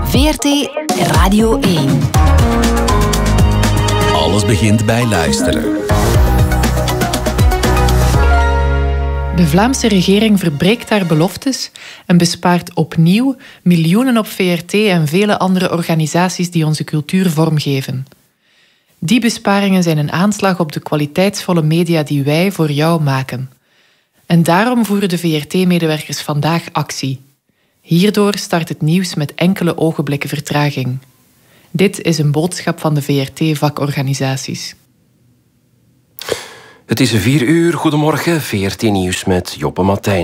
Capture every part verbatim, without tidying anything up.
V R T Radio één. Alles begint bij luisteren. De Vlaamse regering verbreekt haar beloftes en bespaart opnieuw miljoenen op V R T en vele andere organisaties die onze cultuur vormgeven. Die besparingen zijn een aanslag op de kwaliteitsvolle media die wij voor jou maken. En daarom voeren de V R T-medewerkers vandaag actie. Hierdoor start het nieuws met enkele ogenblikken vertraging. Dit is een boodschap van de V R T-vakorganisaties. Het is vier uur. Goedemorgen, V R T-nieuws met Joppe Martijn.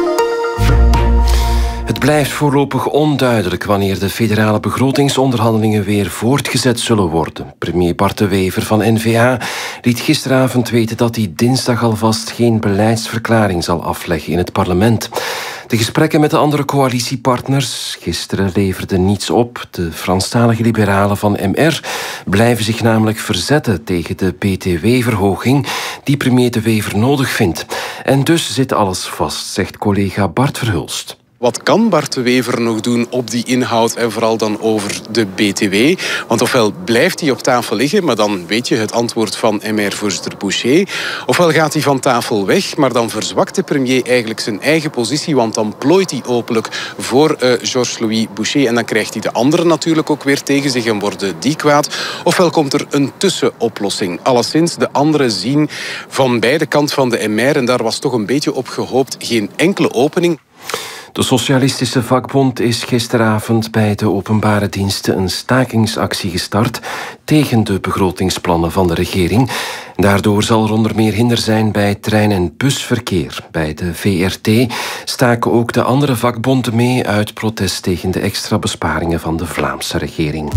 Het blijft voorlopig onduidelijk wanneer de federale begrotingsonderhandelingen weer voortgezet zullen worden. Premier Bart de Wever van N V A liet gisteravond weten dat hij dinsdag alvast geen beleidsverklaring zal afleggen in het parlement. De gesprekken met de andere coalitiepartners gisteren leverden niets op. De Franstalige liberalen van M R blijven zich namelijk verzetten tegen de B T W-verhoging die premier de Wever nodig vindt. En dus zit alles vast, zegt collega Bart Verhulst. Wat kan Bart de Wever nog doen op die inhoud en vooral dan over de B T W? Want ofwel blijft hij op tafel liggen, maar dan weet je het antwoord van M R-voorzitter Boucher. Ofwel gaat hij van tafel weg, maar dan verzwakt de premier eigenlijk zijn eigen positie, want dan plooit hij openlijk voor uh, Georges-Louis Boucher en dan krijgt hij de anderen natuurlijk ook weer tegen zich en worden die kwaad. Ofwel komt er een tussenoplossing. Alleszins, de anderen zien van beide kanten van de M R, en daar was toch een beetje op gehoopt, geen enkele opening. De Socialistische Vakbond is gisteravond bij de openbare diensten een stakingsactie gestart tegen de begrotingsplannen van de regering. Daardoor zal er onder meer hinder zijn bij trein- en busverkeer. Bij de V R T staken ook de andere vakbonden mee uit protest tegen de extra besparingen van de Vlaamse regering.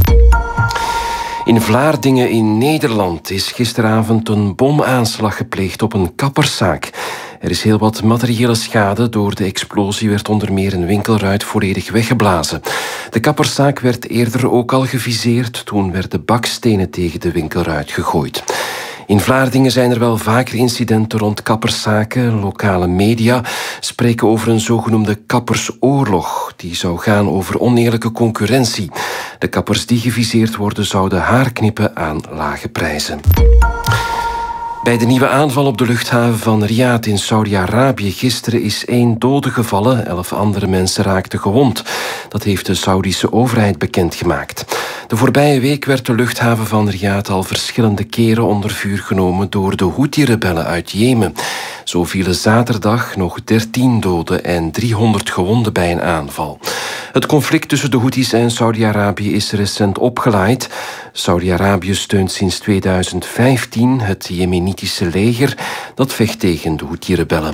In Vlaardingen in Nederland is gisteravond een bomaanslag gepleegd op een kapperszaak. Er is heel wat materiële schade. Door de explosie werd onder meer een winkelruit volledig weggeblazen. De kapperszaak werd eerder ook al geviseerd. Toen werden bakstenen tegen de winkelruit gegooid. In Vlaardingen zijn er wel vaker incidenten rond kapperszaken. Lokale media spreken over een zogenoemde kappersoorlog. Die zou gaan over oneerlijke concurrentie. De kappers die geviseerd worden zouden haar knippen aan lage prijzen. Bij de nieuwe aanval op de luchthaven van Riyadh in Saudi-Arabië gisteren is één dode gevallen. Elf andere mensen raakten gewond. Dat heeft de Saoedische overheid bekendgemaakt. De voorbije week werd de luchthaven van Riyadh al verschillende keren onder vuur genomen door de Houthi-rebellen uit Jemen. Zo vielen zaterdag nog dertien doden en driehonderd gewonden bij een aanval. Het conflict tussen de Houthis en Saudi-Arabië is recent opgelaaid. Saudi-Arabië steunt sinds tweeduizend vijftien het Jemenitische leger dat vecht tegen de Houthi-rebellen.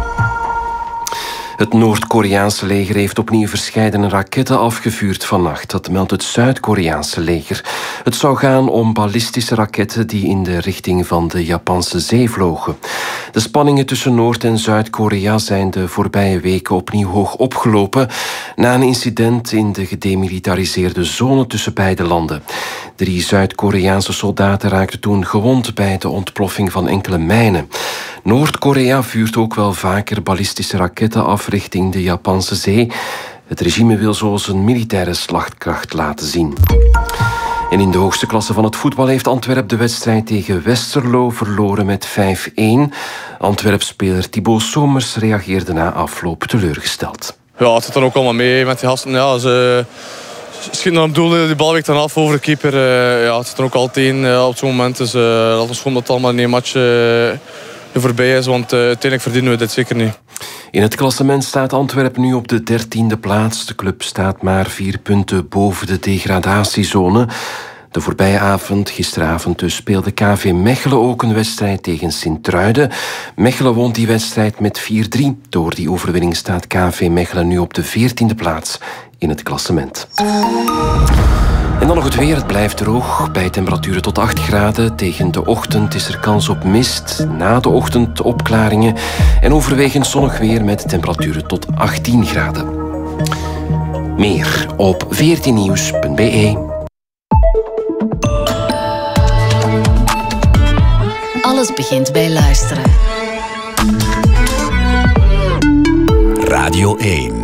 Het Noord-Koreaanse leger heeft opnieuw verscheidene raketten afgevuurd vannacht. Dat meldt het Zuid-Koreaanse leger. Het zou gaan om ballistische raketten die in de richting van de Japanse zee vlogen. De spanningen tussen Noord- en Zuid-Korea zijn de voorbije weken opnieuw hoog opgelopen na een incident in de gedemilitariseerde zone tussen beide landen. Drie Zuid-Koreaanse soldaten raakten toen gewond bij de ontploffing van enkele mijnen. Noord-Korea vuurt ook wel vaker ballistische raketten af richting de Japanse zee. Het regime wil zo zijn militaire slagkracht laten zien. En in de hoogste klasse van het voetbal heeft Antwerp de wedstrijd tegen Westerlo verloren met vijf-een. Antwerp-speler Thibaut Somers reageerde na afloop teleurgesteld. Ja, het zit dan ook allemaal mee met die gasten. Ja, ze schieten dan op doel, die bal weegt dan af over de keeper. Ja, het zit er ook altijd in uh, op zo'n moment. Dus uh, laten we gewoon dat het allemaal in één match uh, voorbij is, want uh, uiteindelijk verdienen we dit zeker niet. In het klassement staat Antwerp nu op de dertiende plaats. De club staat maar vier punten boven de degradatiezone. De voorbije avond, gisteravond dus, speelde K V Mechelen ook een wedstrijd tegen Sint-Truiden. Mechelen won die wedstrijd met vier drie. Door die overwinning staat K V Mechelen nu op de veertiende plaats in het klassement. En dan nog het weer. Het blijft droog bij temperaturen tot acht graden. Tegen de ochtend is er kans op mist. Na de ochtend opklaringen. En overwegend zonnig weer met temperaturen tot achttien graden. Meer op v r t nieuws punt b e. Alles begint bij luisteren. Radio één.